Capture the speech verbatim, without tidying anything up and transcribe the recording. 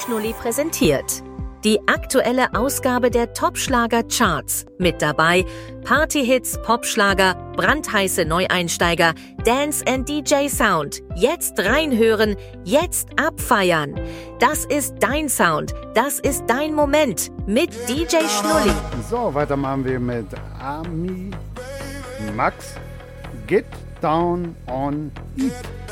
Schnulli präsentiert die aktuelle Ausgabe der Top-Schlager-Charts. Mit dabei Partyhits, Popschlager, brandheiße Neueinsteiger, Dance and D J Sound. Jetzt reinhören, jetzt abfeiern. Das ist dein Sound, das ist dein Moment mit D J Schnulli. So, weiter machen wir mit Ami Max. Get Down on It.